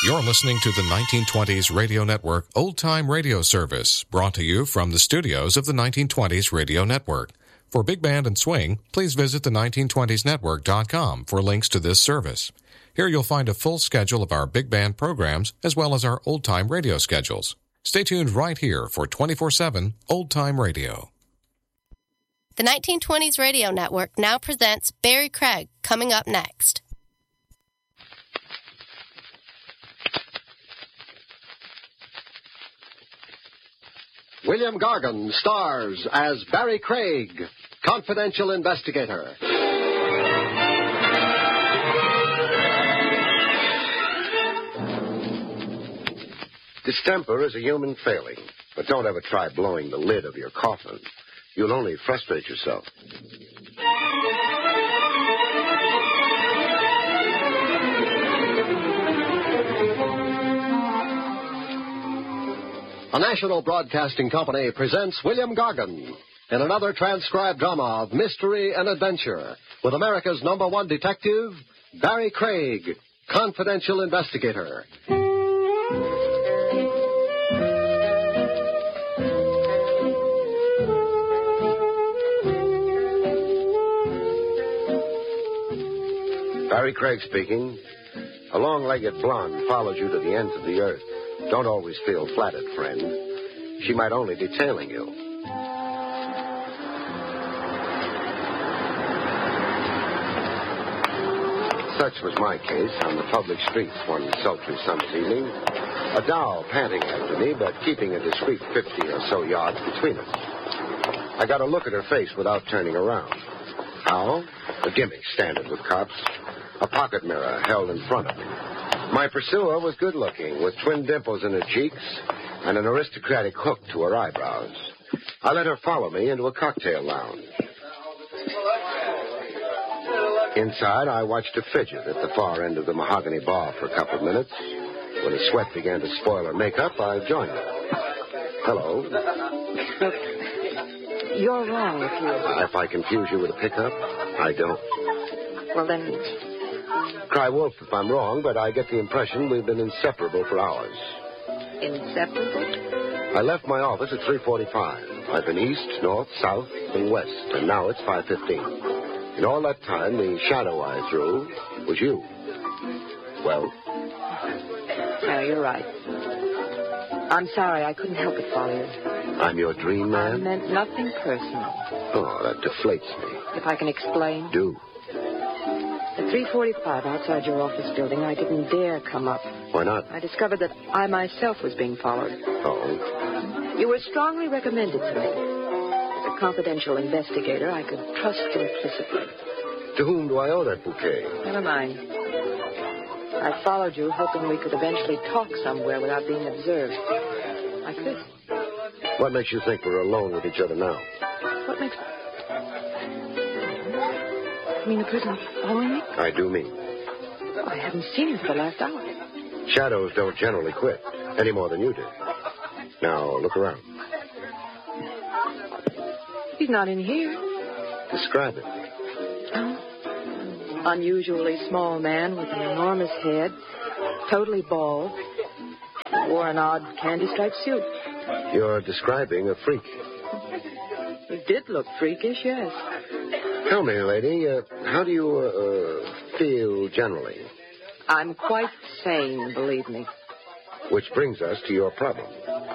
You're listening to the 1920s Radio Network Old Time Radio Service, brought to you from the studios of the 1920s Radio Network. For Big Band and Swing, please visit the 1920snetwork.com for links to this service. Here you'll find a full schedule of our big band programs as well as our old-time radio schedules. Stay tuned right here for 24/7 Old-Time Radio. The 1920s Radio Network now presents Barry Craig, coming up next. William Gargan stars as Barry Craig, confidential investigator. Distemper is a human failing, but don't ever try blowing the lid of your coffin. You'll only frustrate yourself. The National Broadcasting Company presents William Gargan in another transcribed drama of mystery and adventure with America's #1 detective, Barry Craig, confidential investigator. Barry Craig speaking. A long-legged blonde follows you to the ends of the earth. Don't always feel flattered, friend. She might only be tailing you. Such was my case on the public streets one sultry summer's evening. A doll panting after me, but keeping a discreet 50 or so yards between us. I got a look at her face without turning around. How? A gimmick standard with cops. A pocket mirror held in front of me. My pursuer was good-looking, with twin dimples in her cheeks and an aristocratic hook to her eyebrows. I let her follow me into a cocktail lounge. Inside, I watched her fidget at the far end of the mahogany bar for a couple of minutes. When the sweat began to spoil her makeup, I joined her. Hello. Look, you're wrong If I confuse you with a pickup, I don't. Well, then... Cry wolf if I'm wrong, but I get the impression we've been inseparable for hours. Inseparable? I left my office at 3:45. I've been east, north, south, and west, and now it's 5:15. In all that time, the shadow I threw was you. Well? No, you're right. I'm sorry, I couldn't help but follow you. I'm your dream man? I meant nothing personal. Oh, that deflates me. If I can explain. Do. At 3:45 outside your office building, I didn't dare come up. Why not? I discovered that I myself was being followed. Oh? You were strongly recommended to me. As a confidential investigator, I could trust implicitly. To whom do I owe that bouquet? Never mind. I followed you, hoping we could eventually talk somewhere without being observed. Like this. What makes you think we're alone with each other now? What makes... You mean the person following me? I do mean. I haven't seen him for the last hour. Shadows don't generally quit, any more than you did. Now, look around. He's not in here. Describe it. Oh. Unusually small man with an enormous head, totally bald. Wore an odd candy-striped suit. You're describing a freak. He did look freakish, yes. Tell me, lady, how do you feel generally? I'm quite sane, believe me. Which brings us to your problem.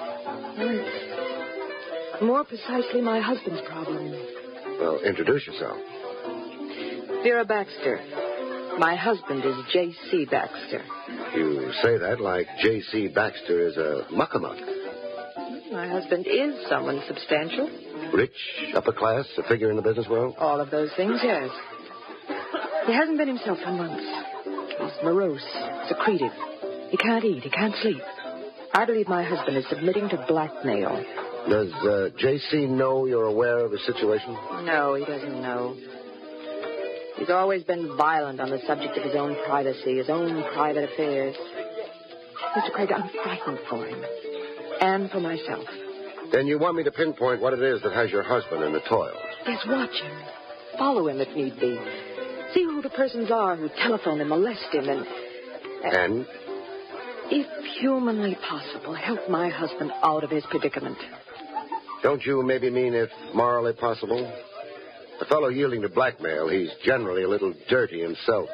More precisely, my husband's problem. Well, introduce yourself. Vera Baxter. My husband is J.C. Baxter. You say that like J.C. Baxter is a muckamuck. My husband is someone substantial. Rich, upper class, a figure in the business world? All of those things, yes. He hasn't been himself for months. He's morose, secretive. He can't eat, he can't sleep. I believe my husband is submitting to blackmail. Does J.C. know you're aware of his situation? No, he doesn't know. He's always been violent on the subject of his own privacy, his own private affairs. Mr. Craig, I'm frightened for him. And for myself. Then you want me to pinpoint what it is that has your husband in the toils? Yes, watch him. Follow him if need be. See who the persons are who telephone and molest him and... And? if humanly possible, help my husband out of his predicament. Don't you maybe mean if morally possible? A fellow yielding to blackmail, he's generally a little dirty himself.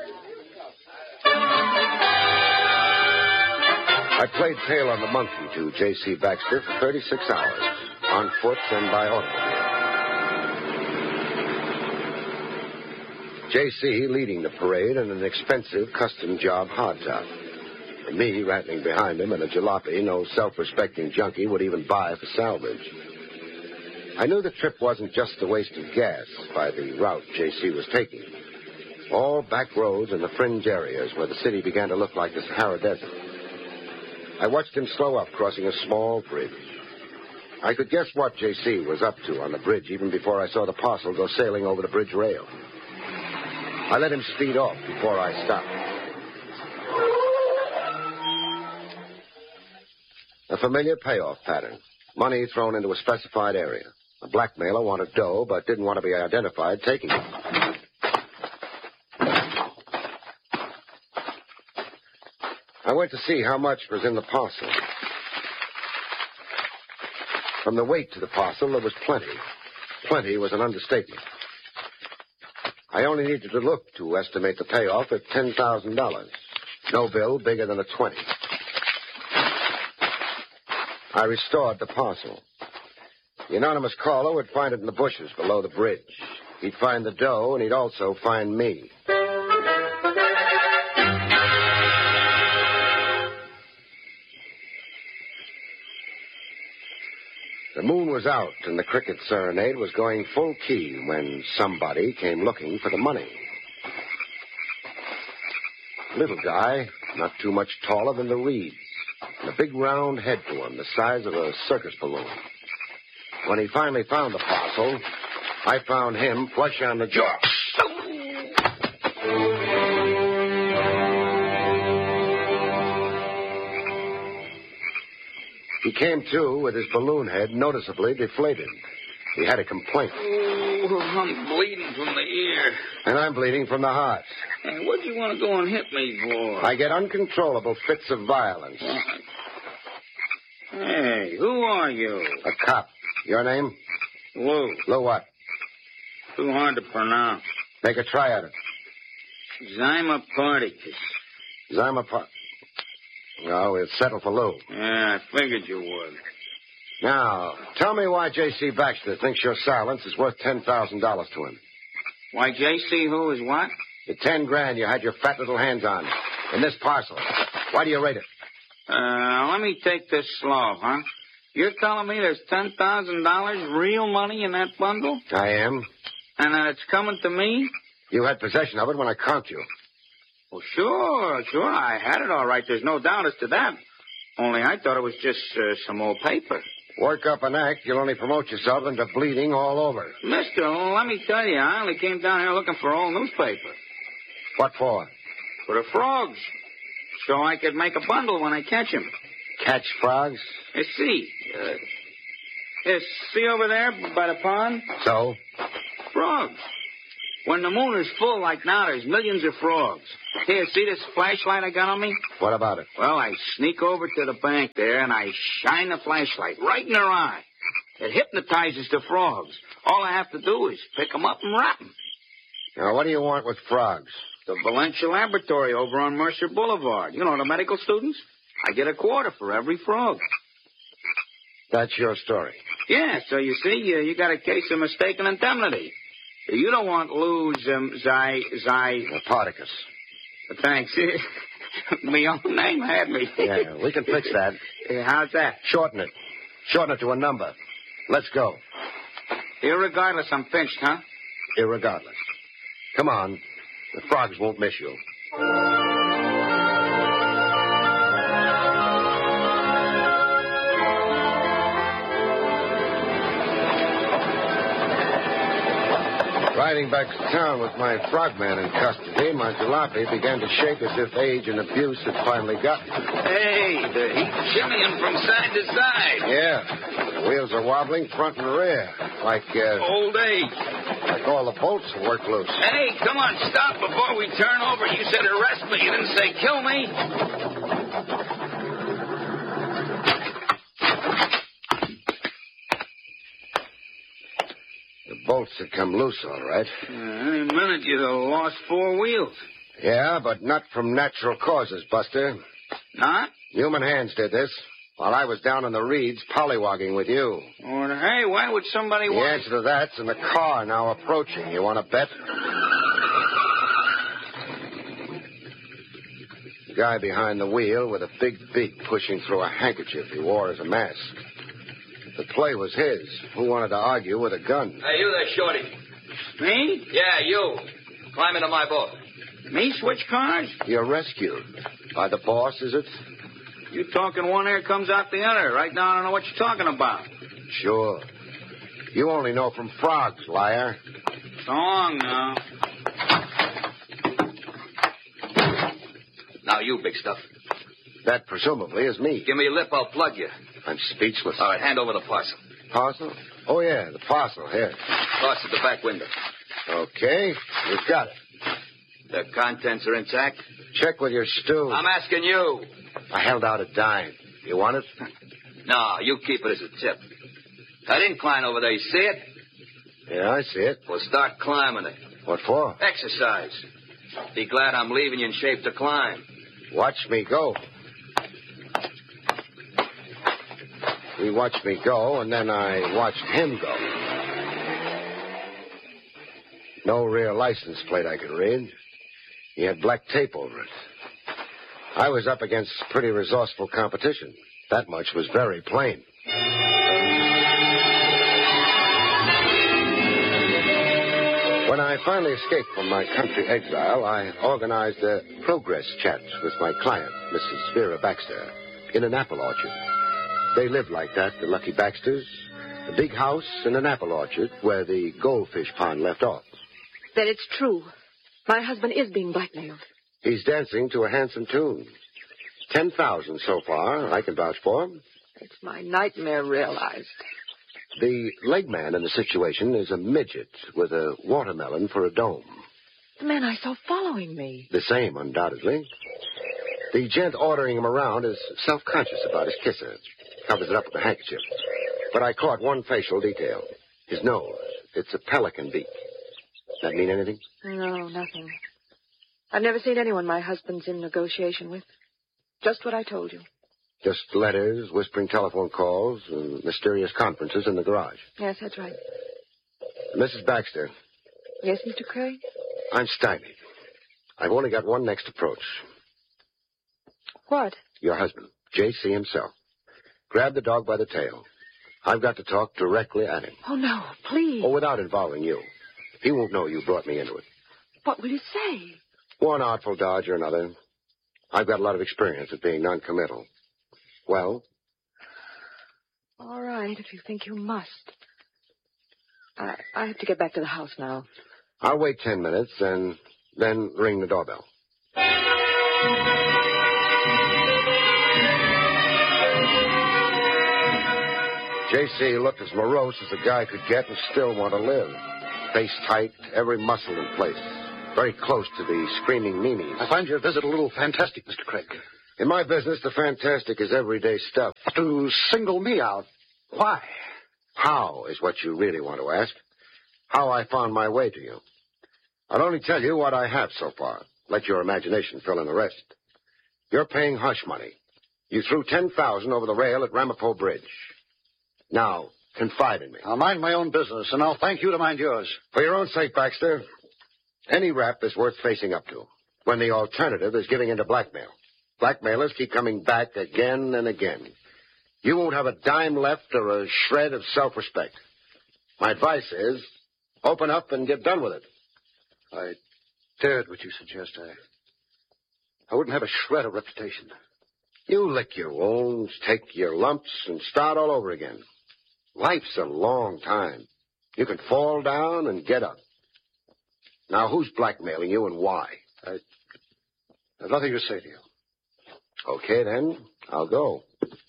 I played tail on the monkey to J.C. Baxter for 36 hours, on foot and by automobile. J.C. leading the parade in an expensive custom job hardtop. And me rattling behind him in a jalopy no self-respecting junkie would even buy for salvage. I knew the trip wasn't just a waste of gas by the route J.C. was taking. All back roads and the fringe areas where the city began to look like the Sahara Desert. I watched him slow up, crossing a small bridge. I could guess what J.C. was up to on the bridge even before I saw the parcel go sailing over the bridge rail. I let him speed off before I stopped. A familiar payoff pattern. Money thrown into a specified area. A blackmailer wanted dough but didn't want to be identified taking it. I went to see how much was in the parcel. From the weight to the parcel, there was plenty. Plenty was an understatement. I only needed to look to estimate the payoff at $10,000. No bill bigger than a 20. I restored the parcel. The anonymous caller would find it in the bushes below the bridge. He'd find the dough, and he'd also find me. The moon was out, and the cricket serenade was going full key when somebody came looking for the money. Little guy, not too much taller than the reeds, and a big round head to him, the size of a circus balloon. When he finally found the parcel, I found him flush on the jaw. He came to with his balloon head noticeably deflated. He had a complaint. Oh, I'm bleeding from the ear. And I'm bleeding from the heart. Hey, what'd you want to go and hit me for? I get uncontrollable fits of violence. What? Hey, who are you? A cop. Your name? Lou. Lou what? Too hard to pronounce. Make a try at it. Zyma Particus. No, we'll settle for Lou. Yeah, I figured you would. Now, tell me why J.C. Baxter thinks your silence is worth $10,000 to him. Why, J.C. who is what? The $10,000 you had your fat little hands on in this parcel. Why do you rate it? Let me take this slow, huh? You're telling me there's $10,000 real money in that bundle? I am. And that it's coming to me? You had possession of it when I comped you. Well, sure. I had it all right. There's no doubt as to that. Only I thought it was just some old paper. Work up an act, you'll only promote yourself into bleeding all over. Mister, let me tell you, I only came down here looking for old newspaper. What for? For the frogs. So I could make a bundle when I catch them. Catch frogs? See over there by the pond? So? Frogs. When the moon is full like now, there's millions of frogs. Here, see this flashlight I got on me? What about it? Well, I sneak over to the bank there, and I shine the flashlight right in their eye. It hypnotizes the frogs. All I have to do is pick them up and wrap them. Now, what do you want with frogs? The Valencia Laboratory over on Mercer Boulevard. You know, the medical students. I get a quarter for every frog. That's your story. Yeah, so you see, you got a case of mistaken indemnity. You don't want Lou's, Particus. Thanks. My own name had me. Yeah, we can fix that. How's that? Shorten it. Shorten it to a number. Let's go. Irregardless, I'm pinched, huh? Irregardless. Come on. The frogs won't miss you. Riding back to town with my frogman in custody, my jalopy began to shake as if age and abuse had finally gotten me. Hey, he's shimmying from side to side. Yeah. The wheels are wobbling front and rear, like old age. Like all the bolts work loose. Hey, come on, stop before we turn over. You said arrest me. You didn't say kill me. had come loose, all right. Any minute you'd have lost 4 wheels. Yeah, but not from natural causes, Buster. Not? Human hands did this, while I was down in the reeds pollywogging with you. Or, hey, why would somebody The want... answer to that's in the car now approaching. You want to bet? The guy behind the wheel with a big beak pushing through a handkerchief he wore as a mask. The play was his. Who wanted to argue with a gun? Hey, you there, Shorty. Me? Yeah, you. Climb into my boat. Me switch cars? You're rescued. By the boss, is it? You talking one ear comes out the other. Right now I don't know what you're talking about. Sure. You only know from frogs, liar. So long now. Now you, big stuff. That presumably is me. Give me a lip, I'll plug you. I'm speechless. All right, hand over the parcel. Parcel? Oh, yeah, the parcel. Here. Toss it the back window. Okay, we've got it. The contents are intact? Check with your stew. I'm asking you. I held out a dime. You want it? No, you keep it as a tip. That incline over there, you see it? Yeah, I see it. Well, start climbing it. What for? Exercise. Be glad I'm leaving you in shape to climb. Watch me go. He watched me go, and then I watched him go. No real license plate I could read. He had black tape over it. I was up against pretty resourceful competition. That much was very plain. When I finally escaped from my country exile, I organized a progress chat with my client, Mrs. Vera Baxter, in an apple orchard. They lived like that, the Lucky Baxters. A big house and an apple orchard where the goldfish pond left off. Then it's true. My husband is being blackmailed. He's dancing to a handsome tune. 10,000 so far, I can vouch for him. It's my nightmare realized. The leg man in the situation is a midget with a watermelon for a dome. The man I saw following me. The same, undoubtedly. The gent ordering him around is self-conscious about his kisser. Covers it up with a handkerchief. But I caught one facial detail. His nose. It's a pelican beak. That mean anything? No, nothing. I've never seen anyone my husband's in negotiation with. Just what I told you. Just letters, whispering telephone calls, and mysterious conferences in the garage. Yes, that's right. Mrs. Baxter. Yes, Mr. Craig? I'm stymied. I've only got one next approach. What? Your husband, J.C. himself. Grab the dog by the tail. I've got to talk directly at him. Oh, no, please. Oh, without involving you. He won't know you brought me into it. What will you say? One artful dodge or another. I've got a lot of experience at being noncommittal. Well? All right, if you think you must. I have to get back to the house now. I'll wait 10 minutes and then ring the doorbell. J.C. looked as morose as a guy could get and still want to live. Face tight, every muscle in place. Very close to the screaming Mimi's. I find your visit a little fantastic, Mr. Craig. In my business, the fantastic is everyday stuff. To single me out. Why? How is what you really want to ask. How I found my way to you. I'll only tell you what I have so far. Let your imagination fill in the rest. You're paying hush money. You threw 10,000 over the rail at Ramapo Bridge. Now, confide in me. I'll mind my own business, and I'll thank you to mind yours. For your own sake, Baxter, any rap is worth facing up to, when the alternative is giving in to blackmail. Blackmailers keep coming back again and again. You won't have a dime left or a shred of self-respect. My advice is, open up and get done with it. I dared what you suggest. I wouldn't have a shred of reputation. You lick your wounds, take your lumps, and start all over again. Life's a long time. You can fall down and get up. Now, who's blackmailing you and why? I've nothing to say to you. Okay, then. I'll go.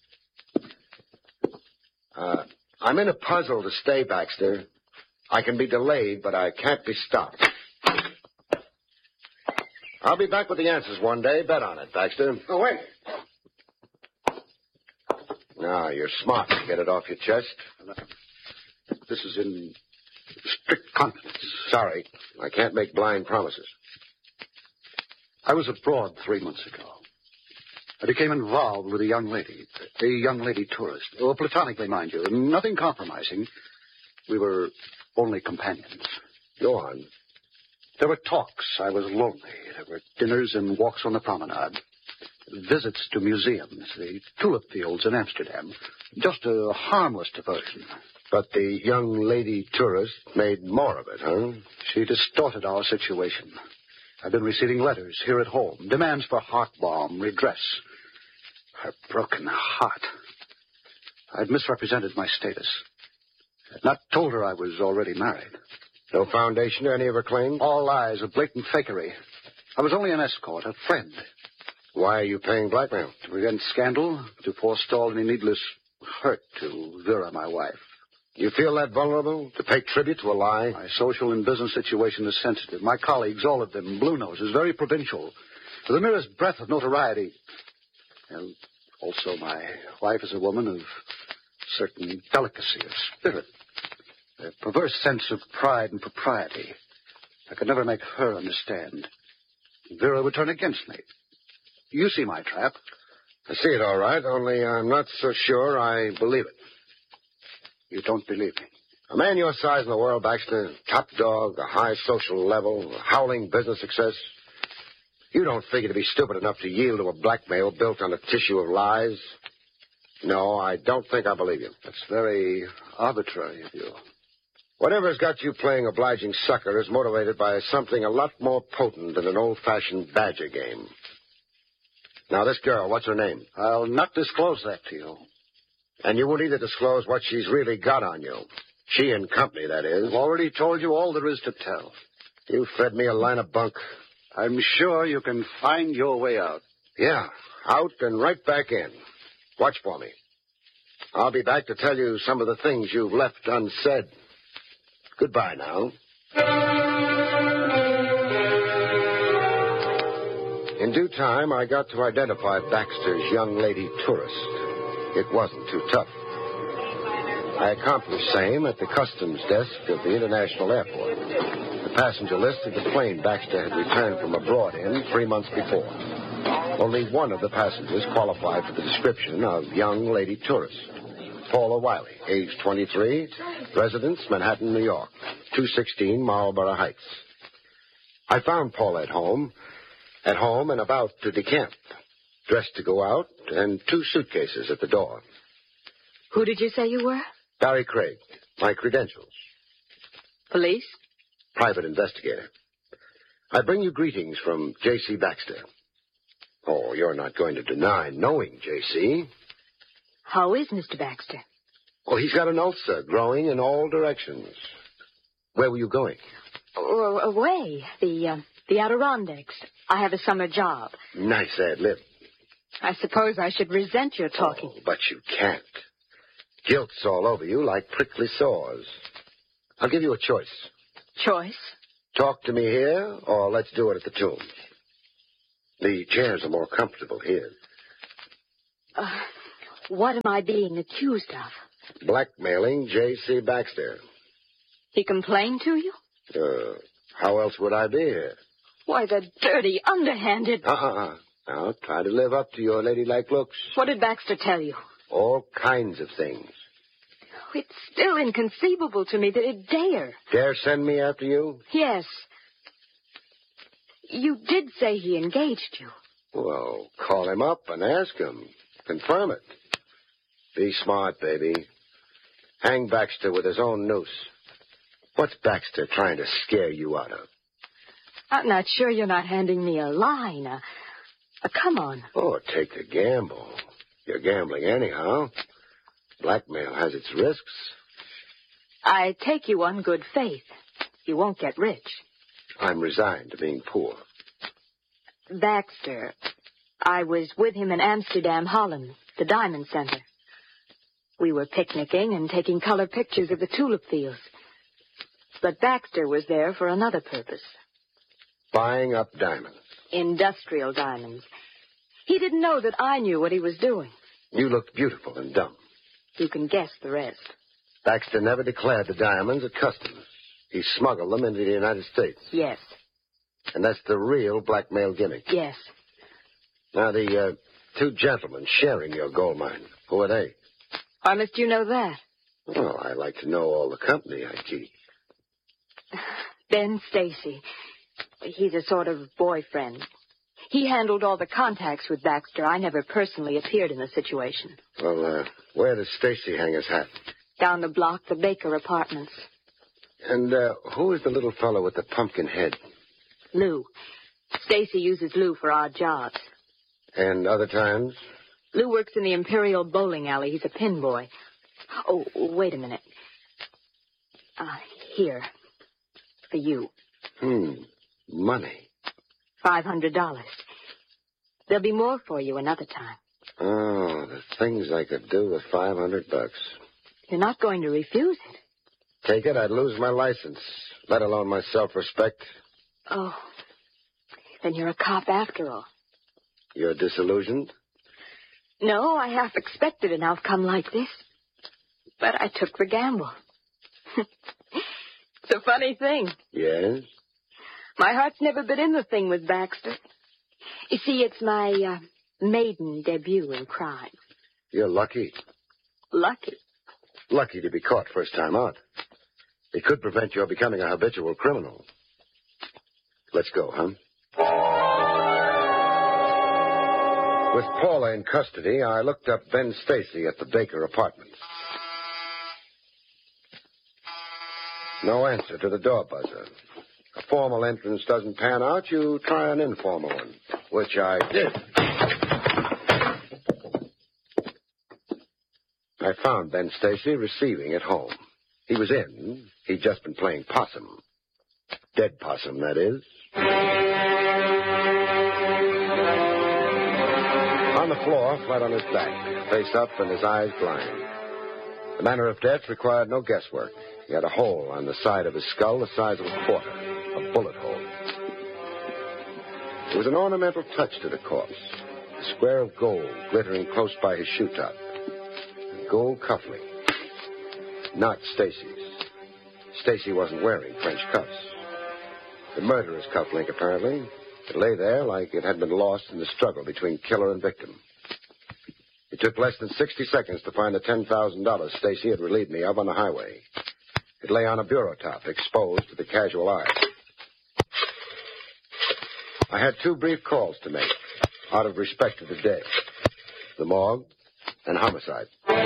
I'm in a puzzle to stay, Baxter. I can be delayed, but I can't be stopped. I'll be back with the answers one day. Bet on it, Baxter. Oh, wait. Now, you're smart to get it off your chest. This is in strict confidence. Sorry, I can't make blind promises. I was abroad 3 months ago. I became involved with a young lady tourist. Oh, platonically, mind you. Nothing compromising. We were only companions. Go on. There were talks. I was lonely. There were dinners and walks on the promenade. Visits to museums, the tulip fields in Amsterdam. Just a harmless diversion. But the young lady tourist made more of it, huh? She distorted our situation. I've been receiving letters here at home, demands for heart balm, redress. Her broken heart. I'd misrepresented my status. I'd not told her I was already married. No foundation to any of her claims? All lies, a blatant fakery. I was only an escort, a friend. Why are you paying blackmail? To prevent scandal, to forestall any needless hurt to Vera, my wife. You feel that vulnerable to pay tribute to a lie? My social and business situation is sensitive. My colleagues, all of them, blue noses, very provincial. For the merest breath of notoriety. And also my wife is a woman of certain delicacy of spirit. A perverse sense of pride and propriety. I could never make her understand. Vera would turn against me. You see my trap. I see it all right, only I'm not so sure I believe it. You don't believe me? A man your size in the world, Baxter, top dog, a high social level, a howling business success. You don't figure to be stupid enough to yield to a blackmail built on a tissue of lies. No, I don't think I believe you. That's very arbitrary of you. Whatever's got you playing obliging sucker is motivated by something a lot more potent than an old-fashioned badger game. Now, this girl, what's her name? I'll not disclose that to you. And you won't either disclose what she's really got on you. She and company, that is. I've already told you all there is to tell. You fed me a line of bunk. I'm sure you can find your way out. Yeah, out and right back in. Watch for me. I'll be back to tell you some of the things you've left unsaid. Goodbye now. In due time, I got to identify Baxter's young lady tourist. It wasn't too tough. I accomplished same at the customs desk of the International Airport. The passenger list of the plane Baxter had returned from abroad in 3 months before. Only one of the passengers qualified for the description of young lady tourist. Paula Wiley, age 23, residence Manhattan, New York, 216 Marlborough Heights. I found Paula at home and about to decamp, dressed to go out, and 2 suitcases at the door. Who did you say you were? Barry Craig, my credentials. Police? Private investigator. I bring you greetings from J.C. Baxter. Oh, you're not going to deny knowing J.C. How is Mr. Baxter? Well, he's got an ulcer growing in all directions. Where were you going? Away. The Adirondacks. I have a summer job. Nice ad lib. I suppose I should resent your talking. Oh, but you can't. Guilt's all over you like prickly sores. I'll give you a choice. Choice? Talk to me here, or let's do it at the Tombs. The chairs are more comfortable here. What am I being accused of? Blackmailing J.C. Baxter. He complained to you? How else would I be here? Why, the dirty, underhanded... Now, try to live up to your ladylike looks. What did Baxter tell you? All kinds of things. It's still inconceivable to me that he'd dare. Dare send me after you? Yes. You did say he engaged you. Well, call him up and ask him. Confirm it. Be smart, baby. Hang Baxter with his own noose. What's Baxter trying to scare you out of? I'm not sure you're not handing me a line. Come on. Oh, take a gamble. You're gambling anyhow. Blackmail has its risks. I take you on good faith. You won't get rich. I'm resigned to being poor. Baxter, I was with him in Amsterdam, Holland, the Diamond Center. We were picnicking and taking color pictures of the tulip fields. But Baxter was there for another purpose. Buying up diamonds. Industrial diamonds. He didn't know that I knew what he was doing. You looked beautiful and dumb. You can guess the rest. Baxter never declared the diamonds at customs. He smuggled them into the United States. Yes. And that's the real blackmail gimmick. Yes. Now, the two gentlemen sharing your gold mine, who are they? Why must you know that? Well, I like to know all the company I keep. Ben Stacy. He's a sort of boyfriend. He handled all the contacts with Baxter. I never personally appeared in the situation. Well, where does Stacy hang his hat? Down the block, the Baker Apartments. And who is the little fellow with the pumpkin head? Lou. Stacy uses Lou for odd jobs. And other times? Lou works in the Imperial Bowling Alley. He's a pin boy. Oh, wait a minute. Here. For you. Money. $500. There'll be more for you another time. Oh, the things I could do with $500. You're not going to refuse it. Take it, I'd lose my license, let alone my self-respect. Oh, then you're a cop after all. You're disillusioned? No, I half expected an outcome like this. But I took the gamble. It's a funny thing. Yes? My heart's never been in the thing with Baxter. You see, it's my maiden debut in crime. You're lucky. Lucky? Lucky to be caught first time out. It could prevent your becoming a habitual criminal. Let's go, huh? With Paula in custody, I looked up Ben Stacy at the Baker Apartments. No answer to the door buzzer. A formal entrance doesn't pan out, you try an informal one, which I did. I found Ben Stacy receiving at home. He was in. He'd just been playing possum. Dead possum, that is. On the floor, flat on his back, face up and his eyes blind. The manner of death required no guesswork. He had a hole on the side of his skull the size of a quarter, a bullet hole. There was an ornamental touch to the corpse, a square of gold glittering close by his shoe top. A gold cufflink. Not Stacy's. Stacy wasn't wearing French cuffs. The murderer's cufflink, apparently. It lay there like it had been lost in the struggle between killer and victim. It took less than 60 seconds to find the $10,000 Stacy had relieved me of on the highway. It lay on a bureau top, exposed to the casual eye. I had 2 brief calls to make, out of respect to the dead. The morgue and homicide.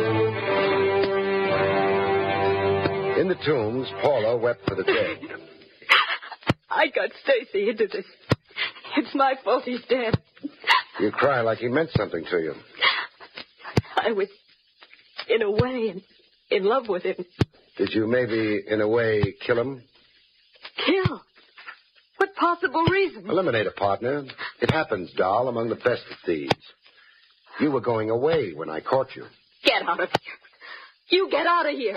In the tombs, Paula wept for the dead. I got Stacy into this. It's my fault he's dead. You cry like he meant something to you. I was, in a way, in love with him. Did you maybe, in a way, kill him? Kill? What possible reason? Eliminate a partner. It happens, doll, among the best of thieves. You were going away when I caught you. Get out of here. You get out of here.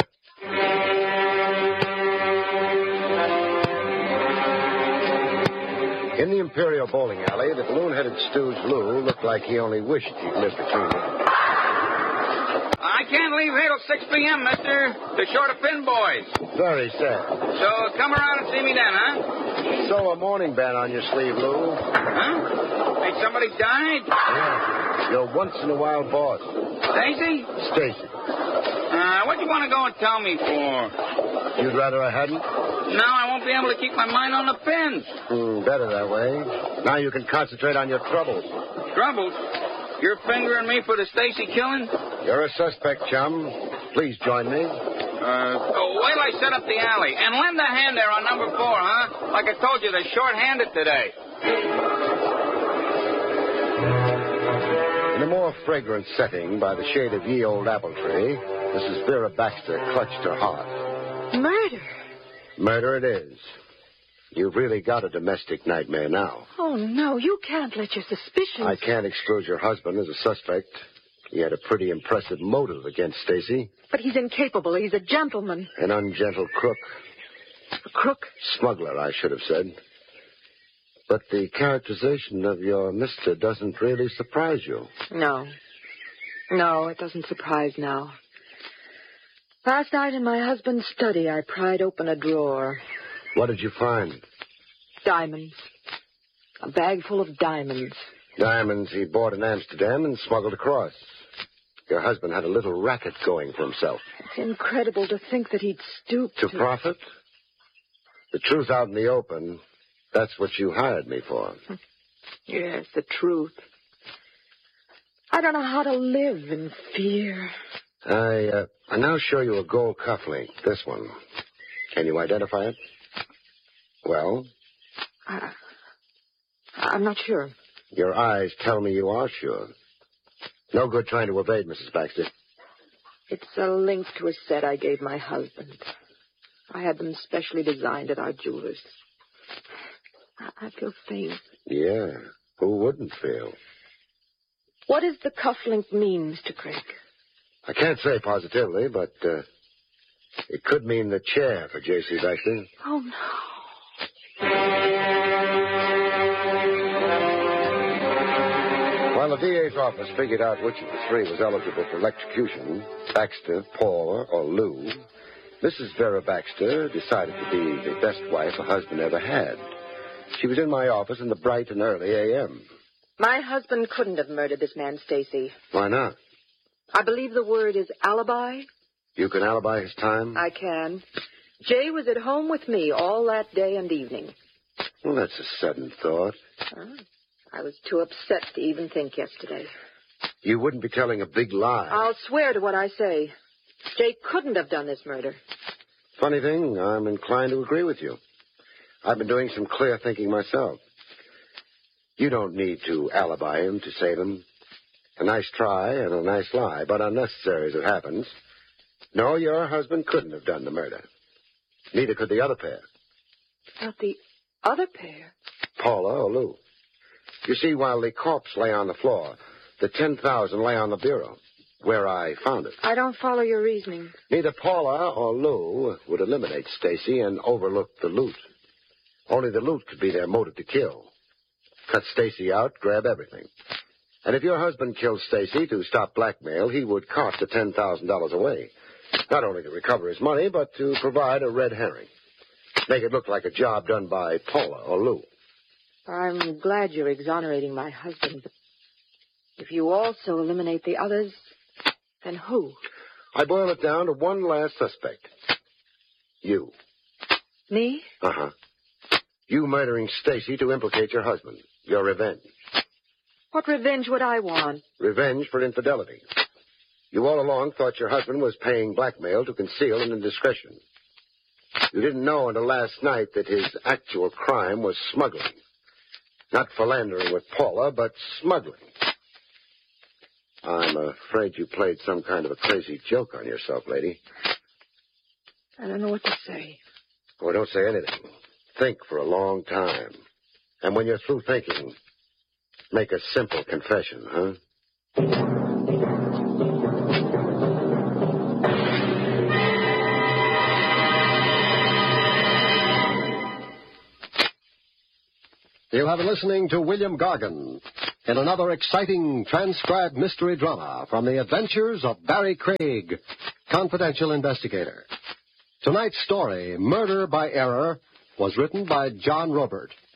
In the Imperial Bowling Alley, the balloon-headed stooge Lou looked like he only wished he'd lived between them. I can't leave here till 6 p.m., mister. They're short of pin boys. Very sad. So come around and see me then, huh? So a mourning band on your sleeve, Lou. Huh? Hey, somebody died? Yeah. Your once-in-a-while boss. Stacy? Stacy. What you want to go and tell me for? You'd rather I hadn't? Now I won't be able to keep my mind on the pins. Better that way. Now you can concentrate on your troubles. Troubles? You're fingering me for the Stacy killing? You're a suspect, chum. Please join me. Wait till I set up the alley. And lend a hand there on number 4, huh? Like I told you, they're short-handed today. In a more fragrant setting, by the shade of ye old apple tree, Mrs. Vera Baxter clutched her heart. Murder? Murder it is. You've really got a domestic nightmare now. Oh, no, you can't let your suspicions... I can't exclude your husband as a suspect. He had a pretty impressive motive against Stacy. But he's incapable. He's a gentleman. An ungentle crook. A crook? Smuggler, I should have said. But the characterization of your mister doesn't really surprise you. No. No, it doesn't surprise now. Last night in my husband's study, I pried open a drawer. What did you find? Diamonds. A bag full of diamonds. Diamonds he bought in Amsterdam and smuggled across. Your husband had a little racket going for himself. It's incredible to think that he'd stoop To profit? The truth out in the open, that's what you hired me for. Yes, the truth. I don't know how to live in fear. I now show you a gold cufflink, this one. Can you identify it? Well? I'm not sure. Your eyes tell me you are sure. No good trying to evade, Mrs. Baxter. It's a link to a set I gave my husband. I had them specially designed at our jeweler's. I feel faint. Yeah, who wouldn't feel? What does the cufflink mean, Mr. Craig? I can't say positively, but it could mean the chair for J.C. Baxter. Oh, no. While the DA's office figured out which of the three was eligible for electrocution, Baxter, Paula, or Lou, Mrs. Vera Baxter decided to be the best wife a husband ever had. She was in my office in the bright and early a.m. My husband couldn't have murdered this man, Stacy. Why not? I believe the word is alibi. You can alibi his time? I can. Jay was at home with me all that day and evening. Well, that's a sudden thought. I was too upset to even think yesterday. You wouldn't be telling a big lie. I'll swear to what I say. Jay couldn't have done this murder. Funny thing, I'm inclined to agree with you. I've been doing some clear thinking myself. You don't need to alibi him to save him. A nice try and a nice lie, but unnecessary as it happens. No, your husband couldn't have done the murder. Neither could the other pair. Not the other pair? Paula or Lou. You see, while the corpse lay on the floor, the $10,000 lay on the bureau, where I found it. I don't follow your reasoning. Neither Paula or Lou would eliminate Stacy and overlook the loot. Only the loot could be their motive to kill. Cut Stacy out, grab everything. And if your husband killed Stacy to stop blackmail, he would cart the $10,000 away. Not only to recover his money, but to provide a red herring. Make it look like a job done by Paula or Lou. I'm glad you're exonerating my husband, but if you also eliminate the others, then who? I boil it down to one last suspect. You. Me? Uh-huh. You murdering Stacy to implicate your husband. Your revenge. What revenge would I want? Revenge for infidelity. You all along thought your husband was paying blackmail to conceal an indiscretion. You didn't know until last night that his actual crime was smuggling. Not philandering with Paula, but smuggling. I'm afraid you played some kind of a crazy joke on yourself, lady. I don't know what to say. Oh, don't say anything. Think for a long time. And when you're through thinking, make a simple confession, huh? You have been listening to William Gargan in another exciting transcribed mystery drama from the adventures of Barry Craig, confidential investigator. Tonight's story, Murder by Error, was written by John Robert